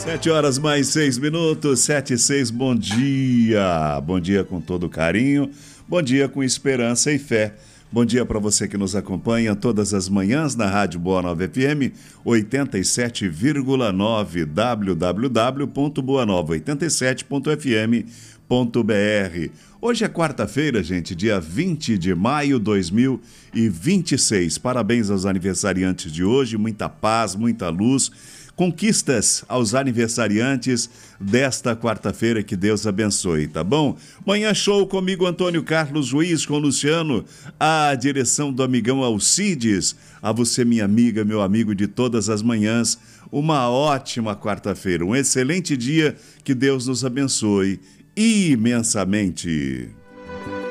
7 horas mais 6 minutos, 7 e 6, bom dia. Bom dia com todo carinho, bom dia com esperança e fé. Bom dia para você que nos acompanha todas as manhãs na Rádio Boa Nova FM 87,9 www.boanova87.fm.br. Hoje é quarta-feira, gente, dia 20 de maio de 2026. Parabéns aos aniversariantes de hoje, muita paz, muita luz. Conquistas aos aniversariantes desta quarta-feira, que Deus abençoe, tá bom? Manhã show comigo, Antônio Carlos Ruiz, com o Luciano, a direção do amigão Alcides. A você, minha amiga, meu amigo de todas as manhãs, uma ótima quarta-feira, um excelente dia, que Deus nos abençoe imensamente.